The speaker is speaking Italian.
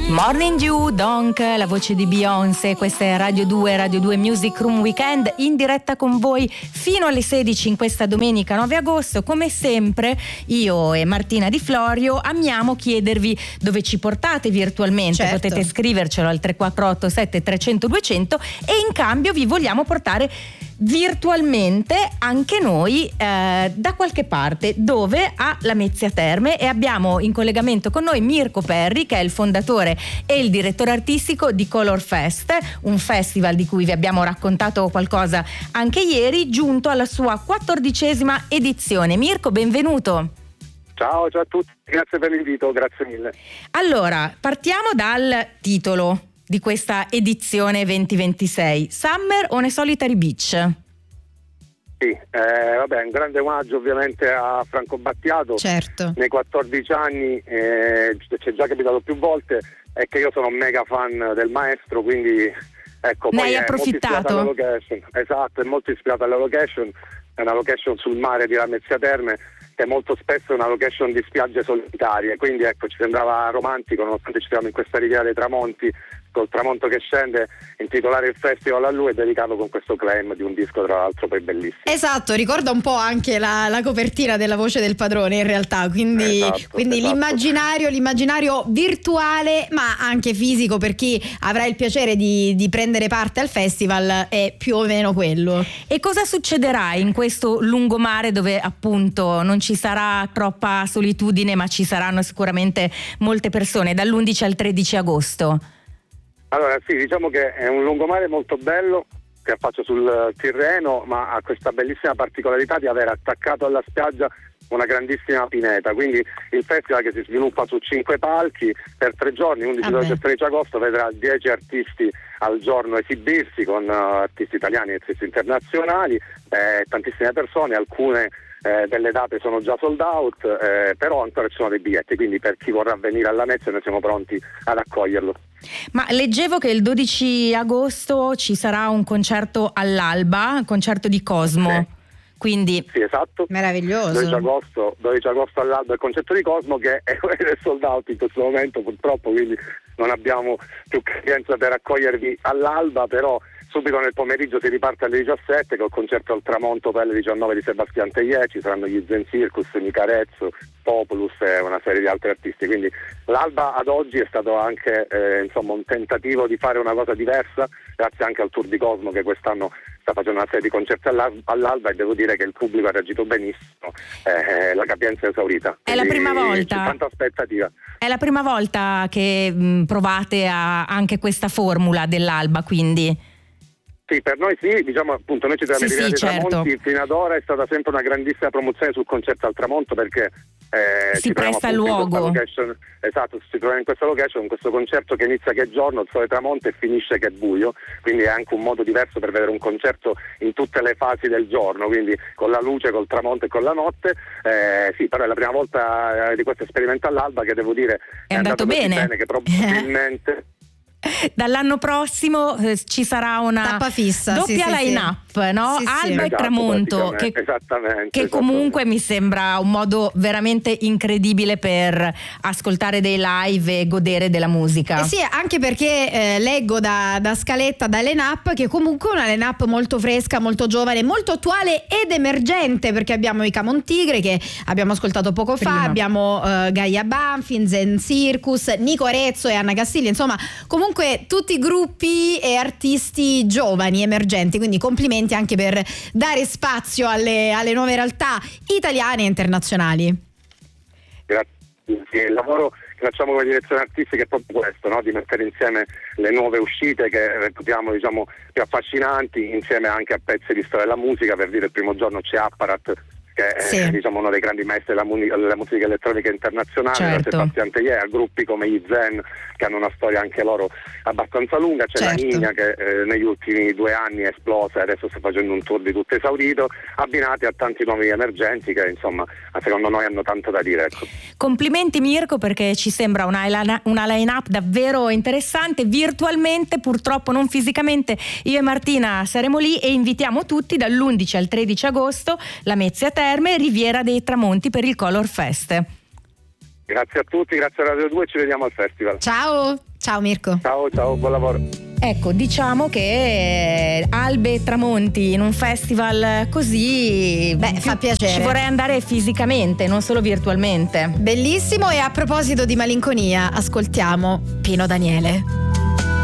Morning Dew, Donk, la voce di Beyoncé. Questa è Radio 2 Music Room Weekend, in diretta con voi fino alle 16 in questa domenica 9 agosto. Come sempre io e Martina Di Florio amiamo chiedervi dove ci portate virtualmente. Certo. Potete scrivercelo al 3487 300 200 e in cambio vi vogliamo portare virtualmente anche noi da qualche parte, dove? A Lamezia Terme, e abbiamo in collegamento con noi Mirko Perri, che è il fondatore e il direttore artistico di Color Fest, un festival di cui vi abbiamo raccontato qualcosa anche ieri, giunto alla sua 14ª edizione. Mirko, benvenuto. Ciao a tutti, grazie per l'invito, grazie mille. Allora, partiamo dal titolo di questa edizione 2026, Summer on a Solitary Beach. Sì, un grande omaggio ovviamente a Franco Battiato. Certo. Nei 14 anni ci è già capitato più volte, è che io sono un mega fan del maestro, quindi ecco, ne poi hai è approfittato? Molto ispirata alla location. Esatto, è molto ispirata alla location, è una location sul mare di Lamezia Terme, che molto spesso è una location di spiagge solitarie, quindi ecco, ci sembrava romantico, nonostante ci siamo in questa riviera dei tramonti, col tramonto che scende, intitolare il festival a lui e dedicato con questo claim di un disco tra l'altro poi bellissimo. Esatto, ricorda un po' anche la copertina della Voce del Padrone in realtà, quindi Esatto. l'immaginario virtuale ma anche fisico per chi avrà il piacere di prendere parte al festival è più o meno quello. E cosa succederà in questo lungomare dove appunto non ci sarà troppa solitudine, ma ci saranno sicuramente molte persone, dall'11 al 13 agosto? Allora sì, diciamo che è un lungomare molto bello che affaccia sul Tirreno, ma ha questa bellissima particolarità di aver attaccato alla spiaggia una grandissima pineta, quindi il festival, che si sviluppa su 5 palchi per 3 giorni, 11, 12 e 13 agosto, vedrà 10 artisti al giorno esibirsi, con artisti italiani e artisti internazionali, tantissime persone, alcune delle date sono già sold out, però ancora ci sono dei biglietti, quindi per chi vorrà venire a Lamezia noi siamo pronti ad accoglierlo. Ma leggevo che il 12 agosto ci sarà un concerto all'alba, un concerto di Cosmo. Sì. Quindi Sì, esatto. Meraviglioso. 12 agosto all'alba il concerto di Cosmo, che è sold out in questo momento purtroppo, quindi non abbiamo più capienza per accogliervi all'alba, però subito nel pomeriggio si riparte alle 17 col concerto al tramonto per le 19 di Sebastian Tellier, ci saranno gli Zen Circus, Nicarezzo, Populus e una serie di altri artisti, quindi l'alba ad oggi è stato anche un tentativo di fare una cosa diversa, grazie anche al tour di Cosmo che quest'anno sta facendo una serie di concerti all'alba, e devo dire che il pubblico ha reagito benissimo, la capienza è esaurita. È la prima volta. C'è tanta aspettativa. È la prima volta che provate anche questa formula dell'alba, quindi? Sì, per noi sì, diciamo appunto noi ci troviamo in Riviera dei Tramonti, fino ad ora è stata sempre una grandissima promozione sul concerto al tramonto, perché si presta al luogo. Esatto, si trova in questa location, con questo concerto che inizia che è giorno, il sole tramonta, e finisce che è buio, quindi è anche un modo diverso per vedere un concerto in tutte le fasi del giorno, quindi con la luce, col tramonto e con la notte. Sì, però è la prima volta di questo esperimento all'alba, che devo dire è andato bene, che probabilmente dall'anno prossimo ci sarà una tappa fissa, doppia line-up, no? Sì, Alba e esatto, tramonto, che comunque mi sembra un modo veramente incredibile per ascoltare dei live e godere della musica. Sì, anche perché leggo da scaletta, da line-up, che comunque è una line-up molto fresca, molto giovane, molto attuale ed emergente, perché abbiamo i Camon Tigre, che abbiamo ascoltato poco fa, abbiamo Gaia Banfin, Zen Circus, Nico Arezzo e Anna Castiglia, insomma comunque tutti gruppi e artisti giovani, emergenti, quindi complimenti anche per dare spazio alle nuove realtà italiane e internazionali. Grazie. Il lavoro che facciamo come direzione artistica è proprio questo, no? Di mettere insieme le nuove uscite che reputiamo più affascinanti, insieme anche a pezzi di storia della musica. Per dire, il primo giorno c'è Apparat, che è uno dei grandi maestri della musica elettronica internazionale, certo. Da Sebastian Tellier, a gruppi come gli Zen, che hanno una storia anche loro abbastanza lunga, c'è la Nina che negli ultimi 2 anni è esplosa e adesso sta facendo un tour di tutto esaurito, abbinati a tanti nuovi emergenti che insomma secondo noi hanno tanto da dire, ecco. Complimenti Mirko, perché ci sembra una line-up davvero interessante, virtualmente, purtroppo non fisicamente. Io e Martina saremo lì e invitiamo tutti dall'11 al 13 agosto Lamezia Terme, Riviera dei Tramonti, per il Color Fest. Grazie a tutti, grazie a Radio 2, ci vediamo al festival. Ciao Mirko. Ciao, buon lavoro. Ecco, diciamo che albe e tramonti in un festival così, fa piacere. Ci vorrei andare fisicamente, non solo virtualmente. Bellissimo. E a proposito di malinconia, ascoltiamo Pino Daniele.